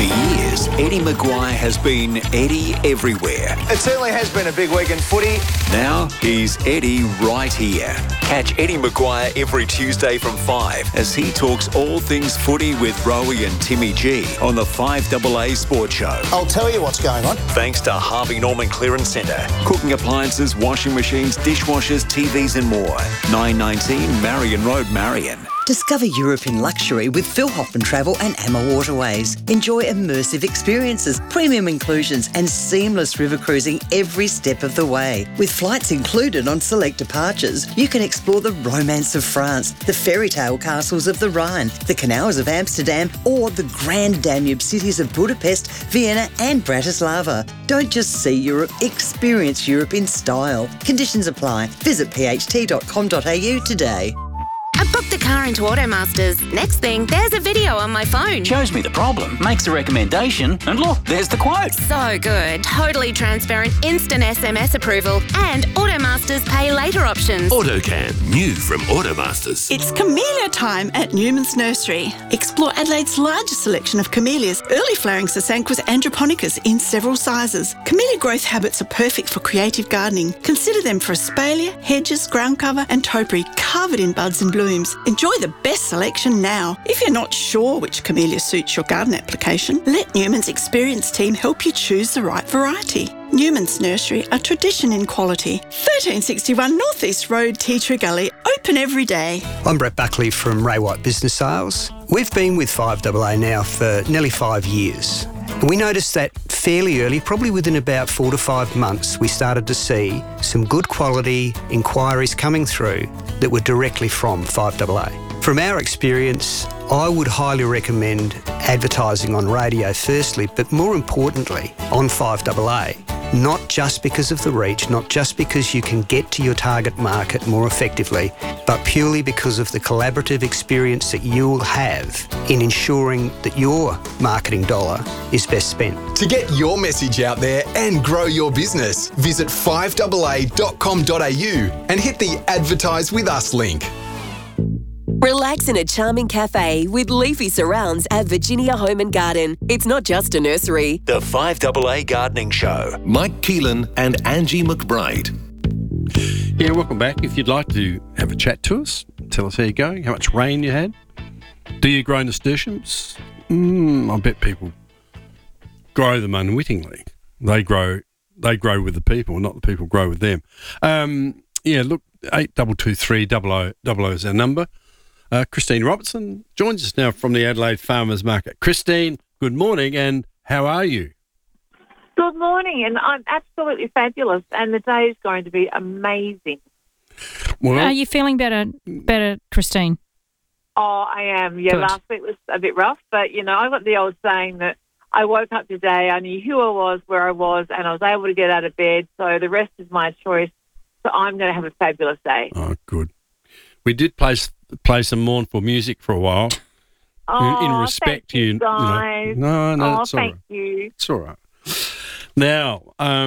For years, Eddie Maguire has been Eddie everywhere. It certainly has been a big week in footy. Now he's Eddie right here. Catch Eddie Maguire every Tuesday from 5 as he talks all things footy with Rowie and Timmy G on the 5AA Sports Show. I'll tell you what's going on. Thanks to Harvey Norman Clearance Centre. Cooking appliances, washing machines, dishwashers, TVs and more. 919 Marion Road, Marion. Discover Europe in luxury with Phil Hoffman Travel and Amma Waterways. Enjoy immersive experiences, premium inclusions and seamless river cruising every step of the way. With flights included on select departures, you can explore the romance of France, the fairy tale castles of the Rhine, the canals of Amsterdam or the grand Danube cities of Budapest, Vienna and Bratislava. Don't just see Europe, experience Europe in style. Conditions apply. Visit pht.com.au today. I booked a car into Automasters. Next thing, there's a video on my phone. Shows me the problem, makes a recommendation, and look, there's the quote. So good. Totally transparent, instant SMS approval, and Automasters pay later options. Autocam, new from Automasters. It's camellia time at Newman's Nursery. Explore Adelaide's largest selection of camellias, early flowering Sasanquas androponicus in several sizes. Camellia growth habits are perfect for creative gardening. Consider them for espalier, hedges, ground cover and topiary covered in buds and blooms. Enjoy the best selection now. If you're not sure which camellia suits your garden application, let Newman's experienced team help you choose the right variety. Newman's Nursery, a tradition in quality. 1361 North East Road, Tea Tree Gully, open every day. I'm Brett Buckley from Ray White Business Sales. We've been with 5AA now for nearly 5 years. We noticed that fairly early, probably within about 4 to 5 months, we started to see some good quality inquiries coming through that were directly from 5AA. From our experience, I would highly recommend advertising on radio firstly, but more importantly on 5AA. Not just because of the reach, not just because you can get to your target market more effectively, but purely because of the collaborative experience that you'll have in ensuring that your marketing dollar is best spent. To get your message out there and grow your business, visit 5AA.com.au and hit the Advertise With Us link. Relax in a charming cafe with leafy surrounds at Virginia Home and Garden. It's not just a nursery. The 5AA Gardening Show. Mike Keelan and Angie McBride. Yeah, welcome back. If you'd like to have a chat to us, tell us how you're going, how much rain you had. Do you grow nasturtiums? I bet people grow them unwittingly. They grow with the people, not the people grow with them. Yeah, look, 8223 0000 is our number. Christine Robertson joins us now from the Adelaide Farmers Market. Christine, good morning, and how are you? Good morning, and I'm absolutely fabulous, and the day is going to be amazing. Well, are you feeling better, Christine? Oh, I am. Yeah, Good. Last week was a bit rough, but, I got the old saying that I woke up today, I knew who I was, where I was, and I was able to get out of bed, so the rest is my choice. So I'm going to have a fabulous day. Oh, good. We did play some mournful music for a while. In respect to you guys. No, it's all right. Thank you. It's all right. Now,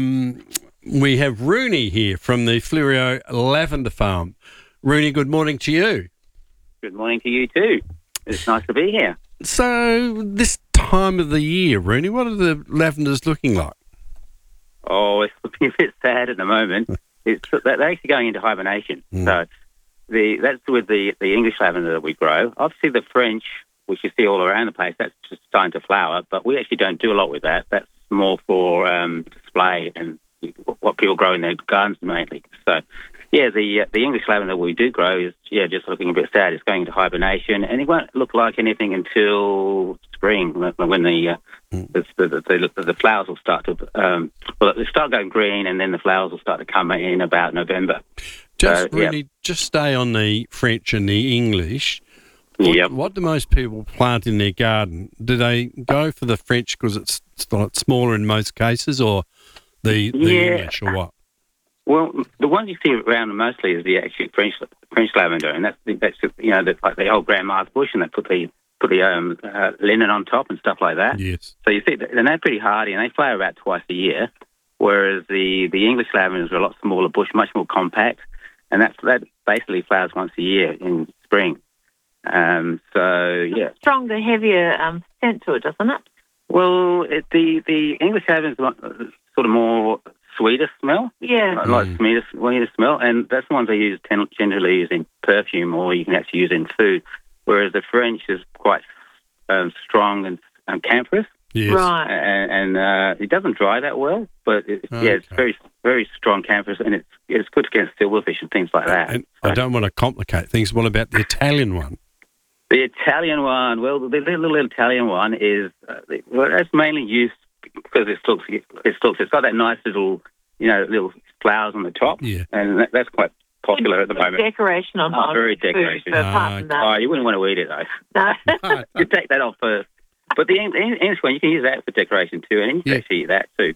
we have Rooney here from the Fleurieu Lavender Farm. Rooney, good morning to you. Good morning to you too. It's nice to be here. So, this time of the year, Rooney, what are the lavenders looking like? Oh, it's looking a bit sad at the moment. They're actually going into hibernation. So that's with the English lavender that we grow. Obviously, the French, which you see all around the place, that's just starting to flower. But we actually don't do a lot with that. That's more for display and what people grow in their gardens mainly. So, yeah, the English lavender we do grow is just looking a bit sad. It's going into hibernation, and it won't look like anything until spring when the flowers will start to they start going green, and then the flowers will start to come in about November. Just stay on the French and the English. What do most people plant in their garden? Do they go for the French because it's smaller in most cases, or the English, or what? Well, the ones you see around mostly is the actual French lavender, and that's like the old grandma's bush, and they put the linen on top and stuff like that. Yes. So you see, and they're pretty hardy, and they flower about twice a year. Whereas the English lavenders are a lot smaller bush, much more compact, and that basically flowers once a year in spring. Stronger, heavier scent to it, doesn't it? Well, the English Haven's sort of more sweeter smell. Yeah. Like sweeter smell, and that's the ones they use generally use in perfume, or you can actually use in food. Whereas the French is quite strong and camphorous. Yes. Right. And it doesn't dry that well, but it's very, very strong camphorous, and it's good against silverfish and things like that. And I don't want to complicate things. What about the Italian one? The Italian one, well, the little Italian one is that's mainly used because it's got that nice little flowers on the top, and that's quite popular at the moment. Decoration on top. Very decoration. You wouldn't want to eat it though. No. You take that off first. But the English one, you can use that for decoration too, and you can actually eat that too.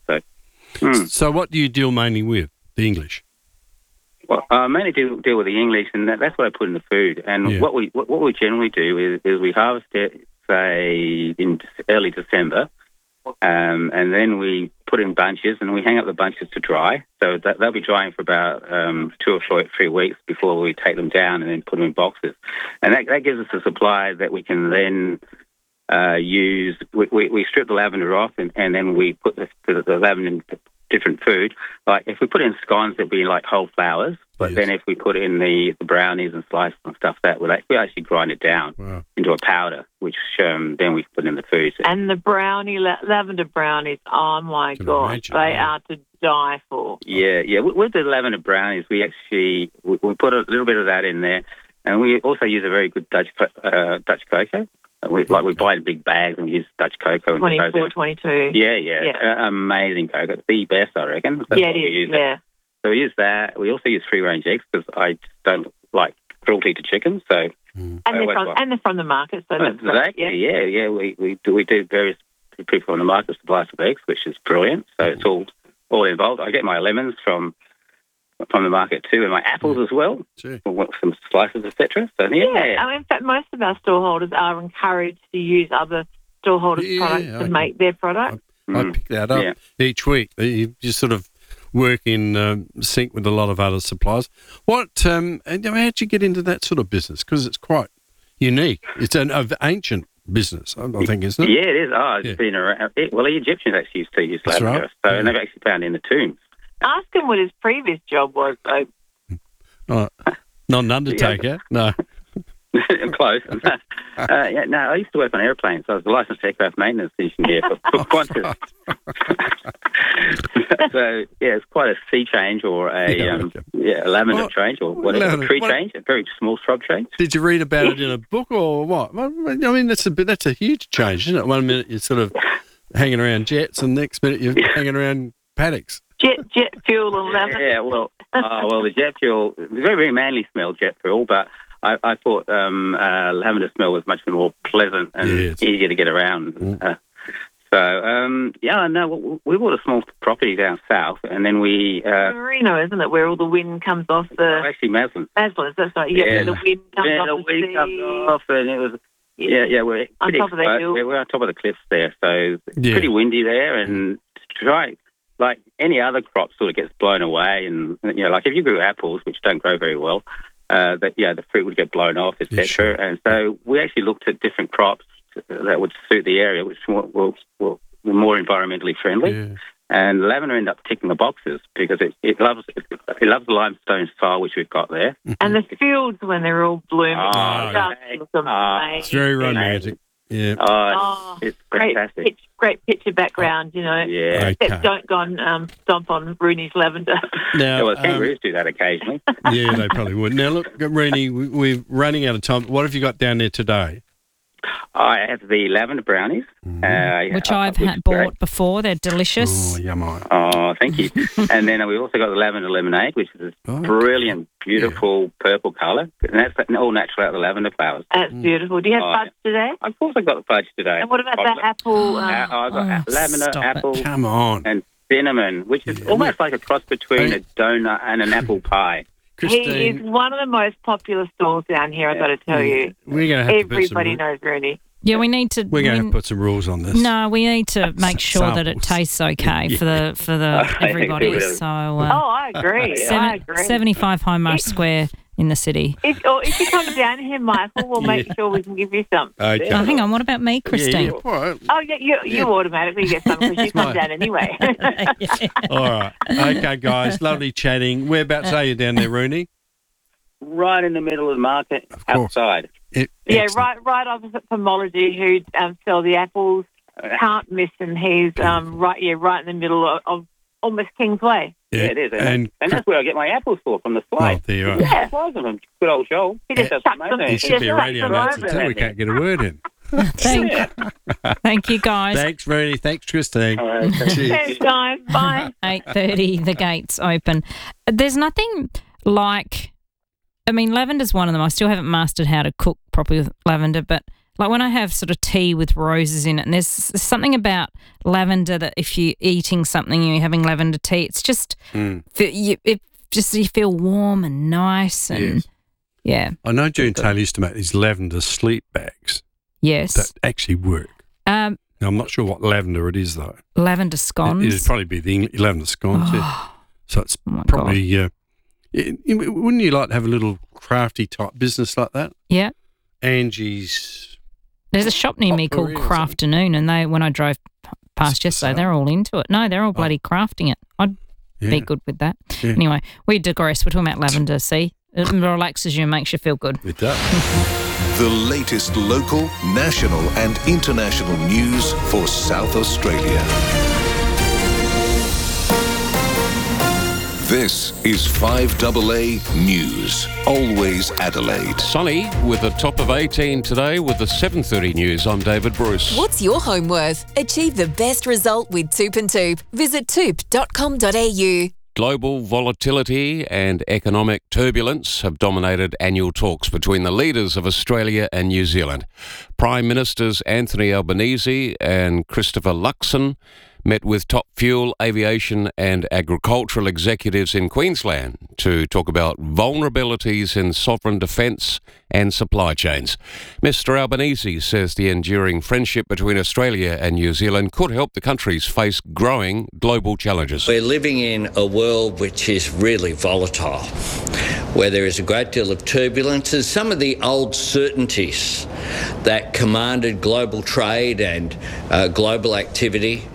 So what do you deal mainly with, the English? Well, I mainly deal with the English, and that's what I put in the food. And what we generally do is we harvest it, say, in early December, and then we put in bunches, and we hang up the bunches to dry. So they'll be drying for about 2 or 3 weeks before we take them down and then put them in boxes. And that gives us a supply that we can then use. We strip the lavender off, and then we put the lavender in different food. Like if we put in scones, it'd be like whole flowers. But then if we put in the brownies and slices and stuff, we actually grind it down into a powder, which then we put in the food. And the lavender brownies, oh my God, they are to die for. Yeah. With the lavender brownies, we put a little bit of that in there, and we also use a very good Dutch cocoa. We buy in big bags and we use Dutch cocoa. 24, 22. Yeah. Amazing cocoa. It's the best, I reckon. It is. So we use that. We also use free-range eggs because I just don't like cruelty to chickens. So and they're from the market. So that's exactly. Yeah. We do various people on the market supply us with eggs, which is brilliant. So it's all involved. I get my lemons from the market too, and my apples as well, some slices, etc. So in fact, most of our storeholders are encouraged to use other storeholders' products to make their product. I pick that up each week. You just sort of work in sync with a lot of other suppliers. How'd you get into that sort of business? Because it's quite unique. It's an ancient business, I think, isn't it? Yeah, it is. It's been around. Well, the Egyptians actually used to use lavender, and they've actually found it in the tombs. Ask him what his previous job was, though. Not an undertaker, no. Close. I used to work on airplanes. I was a licensed aircraft maintenance engineer for Qantas. So, it's quite a sea change or a lavender change or whatever, a tree change, a very small shrub change. Did you read about it in a book or what? I mean, that's a huge change, isn't it? 1 minute you're sort of hanging around jets and the next minute you're hanging around paddocks. Jet fuel and lavender. Yeah, well, the jet fuel, very, very manly smell, jet fuel, but I thought lavender smell was much more pleasant and easier to get around. We bought a small property down south, and then we... Merino, isn't it, where all the wind comes off the... actually, Maslin. Maslin, that's right. Yeah, the wind comes off the sea. Comes off, and it was... we're on top of the hill. We're on top of the cliffs there, so it's pretty windy there, and to try... Like any other crop sort of gets blown away, and like if you grew apples, which don't grow very well, the fruit would get blown off, etc. Sure. And so we actually looked at different crops that would suit the area, which were more environmentally friendly. Yeah. And lavender ended up ticking the boxes because it loves the limestone style which we've got there. And the fields when they're all blooming, it's very romantic. Yeah. It's fantastic. Great picture background, Yeah. Except don't go and stomp on Rooney's lavender. Now, kangaroos do that occasionally. Yeah, they probably would. Now, look, Rooney, we're running out of time. What have you got down there today? I have the lavender brownies. Which I've bought before. They're delicious. Oh, yum. Oh, thank you. And then we also got the lavender lemonade, which is a brilliant, beautiful purple colour. And that's all natural out of the lavender flowers. That's beautiful. Do you have fudge today? Of course I got the fudge today. And what about that apple? I got lavender, apple, come on, and cinnamon, which is almost like a cross between a donut and an apple pie. Christine. He is one of the most popular stalls down here, I've got to tell you. We're going to have Everybody knows Rooney. Yeah, we need to. We're going to put some rules on this. No, we need to make sure that it tastes okay for the everybody. So, I agree. 75 Hindmarsh Square in the city. If you come down here, Michael, we'll make sure we can give you some. Okay. Oh, hang on, what about me, Christine? Yeah, all right. Oh, yeah, you automatically get some because you come down anyway. All right. Okay, guys, lovely chatting. Whereabouts are you down there, Rooney? Right in the middle of the market, outside. Right opposite Pomology, who sell the apples. Can't miss him. He's right in the middle of almost Kingsway. Yeah, it is. And that's where I get my apples from the slide. Oh, there you are. Yeah. Good old Joel. He just chucks them. He should be a radio announcer too. We can't get a word in. Thank you, guys. Thanks, Rooney. Thanks, Christine. All right. Thanks, guys. Bye. 8:30, the gates open. There's nothing like... I mean, lavender's one of them. I still haven't mastered how to cook properly with lavender, but like when I have sort of tea with roses in it, and there's something about lavender that if you're eating something and you're having lavender tea, it's just you feel warm and nice and yeah. I know June Taylor used to make these lavender sleep bags. Yes, that actually work. Now, I'm not sure what lavender it is though. Lavender scones. It'd probably be the lavender scones. Yeah. So it's probably. Wouldn't you like to have a little crafty type business like that? Yeah. Angie's. There's a shop near me called Crafternoon, and when I drove past yesterday, they're all into it. No, they're all bloody crafting it. I'd be good with that. Yeah. Anyway, we digress. We're talking about lavender, see? It relaxes you and makes you feel good. It does. The latest local, national and international news for South Australia. This is 5AA News, always Adelaide. Sunny with a top of 18 today with the 7:30 news. I'm David Bruce. What's your home worth? Achieve the best result with Toop and Toop. Visit toop.com.au. Global volatility and economic turbulence have dominated annual talks between the leaders of Australia and New Zealand. Prime Ministers Anthony Albanese and Christopher Luxon met with top fuel, aviation and agricultural executives in Queensland to talk about vulnerabilities in sovereign defence and supply chains. Mr Albanese says the enduring friendship between Australia and New Zealand could help the countries face growing global challenges. We're living in a world which is really volatile, where there is a great deal of turbulence, and some of the old certainties that commanded global trade and global activity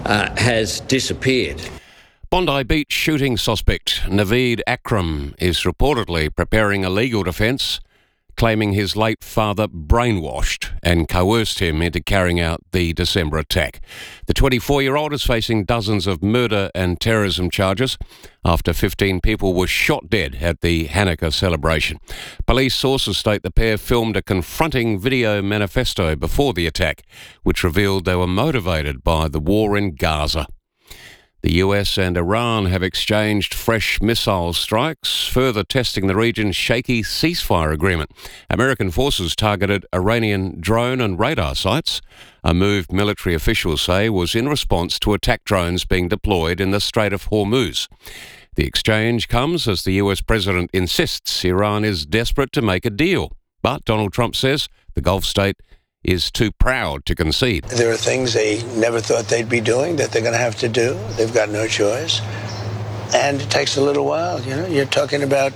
has disappeared. Bondi Beach shooting suspect Naveed Akram is reportedly preparing a legal defence, claiming his late father brainwashed and coerced him into carrying out the December attack. The 24-year-old is facing dozens of murder and terrorism charges after 15 people were shot dead at the Hanukkah celebration. Police sources state the pair filmed a confronting video manifesto before the attack, which revealed they were motivated by the war in Gaza. The US and Iran have exchanged fresh missile strikes, further testing the region's shaky ceasefire agreement. American forces targeted Iranian drone and radar sites, a move military officials say was in response to attack drones being deployed in the Strait of Hormuz. The exchange comes as the US president insists Iran is desperate to make a deal. But Donald Trump says the Gulf state is too proud to concede. There are things they never thought they'd be doing that they're going to have to do. They've got no choice. And it takes a little while. You know, you're talking about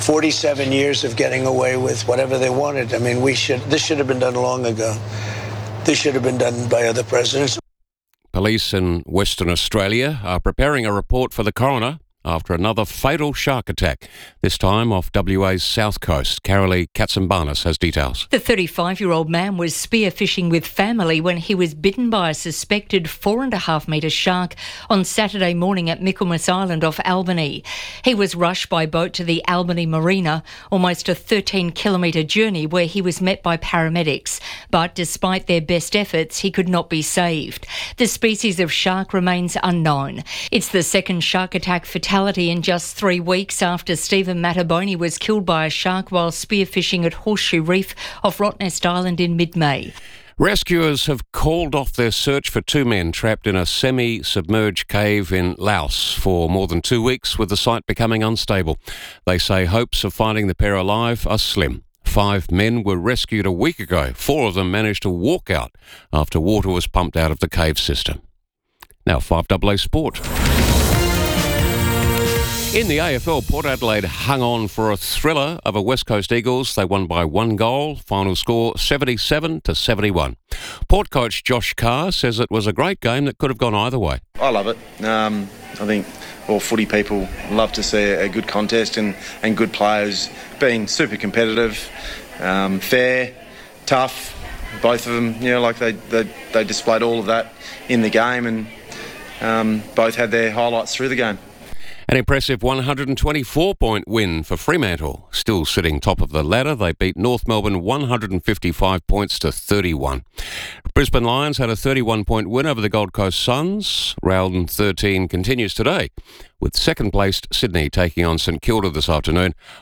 47 years of getting away with whatever they wanted. I mean, this should have been done long ago. This should have been done by other presidents. Police in Western Australia are preparing a report for the coroner after another fatal shark attack, this time off WA's south coast. Carolee Katsimbanis has details. The 35-year-old man was spearfishing with family when he was bitten by a suspected 4.5-metre shark on Saturday morning at Michaelmas Island off Albany. He was rushed by boat to the Albany Marina, almost a 13-kilometre journey where he was met by paramedics. But despite their best efforts, he could not be saved. The species of shark remains unknown. It's the second shark attack fatality in just 3 weeks after Stephen Mattaboni was killed by a shark while spearfishing at Horseshoe Reef off Rottnest Island in mid-May. Rescuers have called off their search for 2 men trapped in a semi-submerged cave in Laos for more than 2 weeks, with the site becoming unstable. They say hopes of finding the pair alive are slim. 5 men were rescued a week ago. 4 of them managed to walk out after water was pumped out of the cave system. Now 5AA Sport. In the AFL, Port Adelaide hung on for a thriller of a West Coast Eagles. They won by 1 goal. Final score 77-71. Port coach Josh Carr says it was a great game that could have gone either way. I love it. I think all footy people love to see a good contest and good players being super competitive, fair, tough. Both of them, they displayed all of that in the game, and both had their highlights through the game. An impressive 124-point win for Fremantle. Still sitting top of the ladder, they beat North Melbourne 155 points to 31. Brisbane Lions had a 31-point win over the Gold Coast Suns. Round 13 continues today, with second-placed Sydney taking on St Kilda this afternoon.